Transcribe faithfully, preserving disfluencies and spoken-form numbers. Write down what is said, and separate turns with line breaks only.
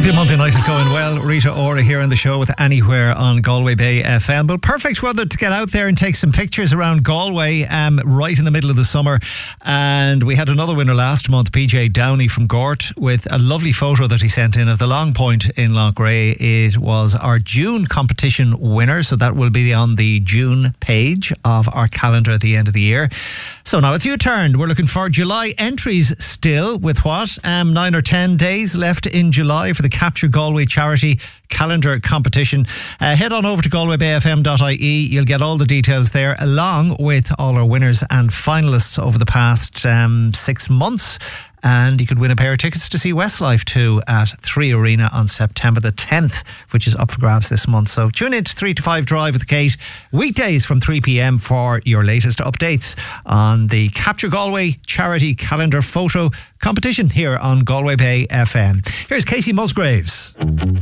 Hope your Monday night is going well. Rita Ora here on the show with Anywhere on Galway Bay F M. Well, perfect weather to get out there and take some pictures around Galway um, right in the middle of the summer. And we had another winner last month, P J Downey from Gort, with a lovely photo that he sent in of the Long Point in Loughrea. It was our June competition winner, so that will be on the June page of our calendar at the end of the year. So now it's your turn. We're looking for July entries still, with what? Um, nine or ten days left in July for the Capture Galway charity calendar competition. Uh, head on over to galway bay f m dot i e. You'll get all the details there, along with all our winners and finalists over the past um, six months. And you could win a pair of tickets to see Westlife two at three Arena on September the tenth, which is up for grabs this month. So tune in to three to five Drive with Kate, weekdays from three p.m. for your latest updates on the Capture Galway charity calendar photo competition here on Galway Bay F M. Here's Casey Musgraves.